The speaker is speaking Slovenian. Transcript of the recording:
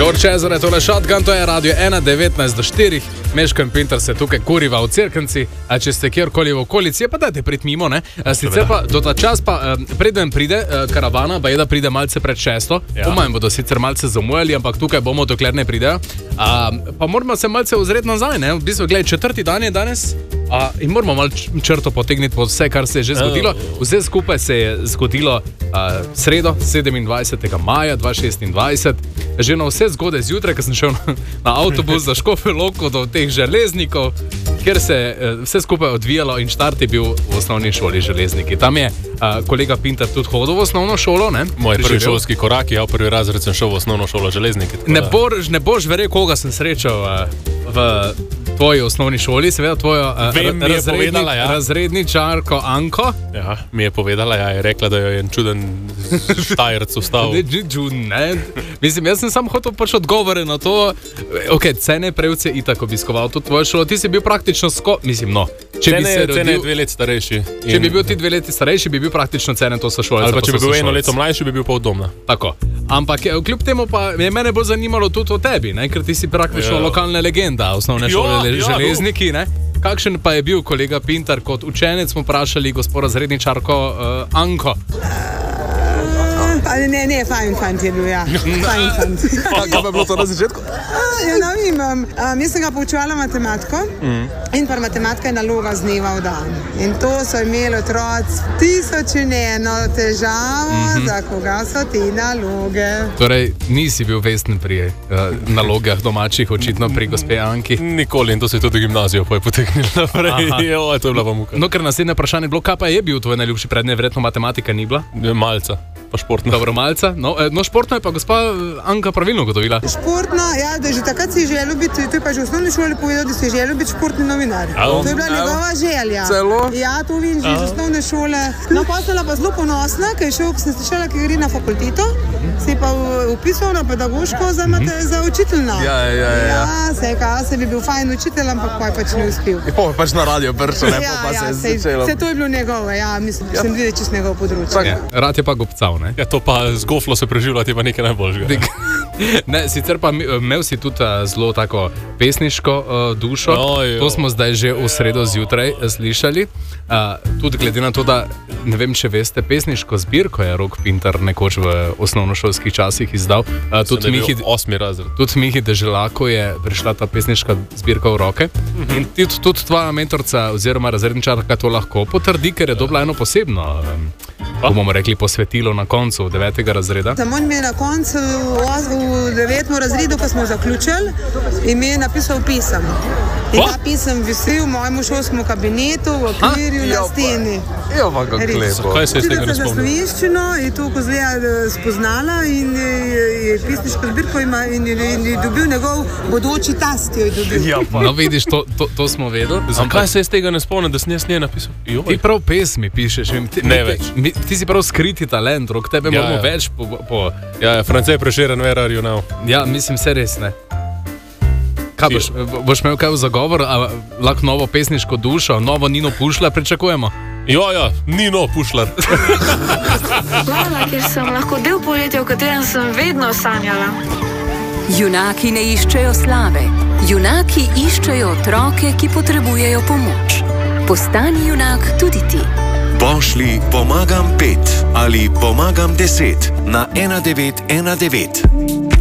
George Ezra, tole Shotgun, to je radio 1.19 do 4. Meško in Pinter se tukaj kuriva v Cerknici, a če ste kjerkoli v okolici, pa dajte priti mimo, ne? Sicer pa do ta čas pa preden pride karavana, pa je da pride malce pred 6. Pomajem bodo sicer malce zamujali, ampak tukaj bomo, dokler ne pridejo. Pa moramo se malce ozreti nazaj, ne? V bistvu, gledaj, 4. dan je danes in moramo malo črto potegniti po vse, kar se je že zgodilo. Vse skupaj se je zgodilo sredo, 27. maja 2026. Že na vse zgode zjutraj, ko sem šel na avtobus za Škofjo Loko do teh železnikov, kjer se je vse skupaj odvijalo in štart je bil v osnovni šoli Železniki. Tam je kolega Pinter tudi hodil v osnovno šolo, ne? Moj prvi šolski korak je, prvi razred sem šel v osnovno šolo Železniki. Ne boš verjel, koga sem srečal v tvoji osnovni šoli, seveda tvojo razredničarko Anko. Ja, mi je povedala, je rekla, da jo je en čuden Štajerc vstal. Ne. Mislim, jaz sem sam hotel pač odgovore na to. Ok, Cene Prevc je itak obiskoval tudi tvojo šolo, ti si bil praktično Cene je 2 leti starejši. Če bi bil ti 2 leti starejši, bi bil praktično Cene to sošolec. Ali pa če bi bil 1 leto mlajši, bi bil pa oddomna. Tako. Ampak kljub temu pa je mene bolj zanimalo tudi o tebi, ne? Ker ti si praktično lokalna legenda osnovne šole Železniki, ne? Kakšen pa je bil kolega Pinter kot učenec, smo vprašali gospod razredničarko Anko. Ne, fajn je bil, ja. Fajn. Kaj pa je bilo to na začetku? Jaz sem ga poučevala matematiko in pa matematika je naloga z dneva v dan. In to so imeli otroci 1001 težavo, za koga so te naloge. Torej, nisi bil vesten pri nalogah domačih, očitno pri gospe Anki? Nikoli, in to se je tudi gimnazijo potegnilo naprej. To je bila pa muka. No, ker naslednje vprašanje je bilo, kaj pa je bil tvoj najljubši predmet, verjetno matematika ni bila? Malca. Pa športno. Dobro, malca. No, športno je pa gospa Anka pravilno ugotovila. Športno, ja, da že takrat si želel biti, to je pa že v osnovni šoli povedal, da si želel biti športni novinar. To je bila njegova želja. Celo? Ja, to vidim že iz osnovne šole. No, postala pa zelo ponosna, ker je šel, ko sem slišala, ki gre na fakulteto, se je pa upisal na pedagoško za učiteljno. Ja, se bi bil fajn učitelj, ampak pa je pač ne uspel. Je pa pač na radio pršel, ne pa se je začelo. Se to je bilo njegovo, ja, mislim, da sem videl čist njegov področje. Rad je pa gobcal. Ja, to pa z goflo se preživljati je pa nekaj najboljšega. Ne, sicer pa imel si tudi zelo tako pesniško dušo. To smo zdaj že v sredo zjutraj slišali. Tudi glede na to, da ne vem, če veste, pesniško zbirko je Rok Pinter nekoč v osnovnošolskih časih izdal. Tudi Mihi 8. razred. Tudi Mihi Deželako je prišla ta pesniška zbirka v roke. In tudi tvoja mentorca oziroma razredničarka to lahko potrdi, ker je dobila eno posebno, bomo rekli, posvetilo na koncu 9. razreda. Samo mi je na koncu v 9. razredu, ko smo zaključili, in mi je napisal pisem. In ta pisem visi v mojem šolskem kabinetu, v okvirju na steni. Jo, pa kako lepo. Kaj se je z tega ne spomnil? Za slovenščino je to spoznala in je pesniško zbirko in je dobil njegov bodoči tast. No, vidiš, to smo vedeli. Zakaj se je z tega ne spomnil, da sem jaz nje napisal? Ti prav pesmi pišeš. Ne več. Ti si prav skriti talent, Rok, tebe moramo več Ja, France Prešeren, where are you now? Ja, mislim, vse res ne. Kaj boš imel kaj v zagovor, lahko novo pesniško dušo, novo Nino Pušlar pričakujemo? Ja, Nino Pušlar. Hvala, ker sem lahko del poletja, v katerem sem vedno sanjala. Junaki ne iščejo slave. Junaki iščejo otroke, ki potrebujejo pomoč. Postani junak tudi ti. Pošlji pomagam 5 ali pomagam 10 na 1919.